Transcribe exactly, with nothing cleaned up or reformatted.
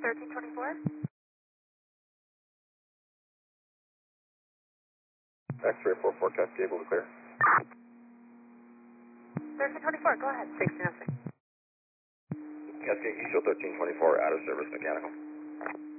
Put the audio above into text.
thirteen twenty-four. X-ray four four Cascade, will be clear. thirteen twenty-four, go ahead. sixteen oh six. Cascade, East thirteen twenty-four, out of service, mechanical.